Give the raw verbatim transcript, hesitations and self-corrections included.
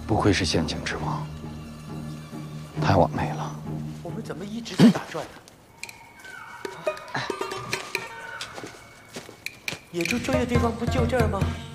不愧是陷阱之王，太完美了。 我们怎么一直在打转呢？野猪追的地方不就这儿吗？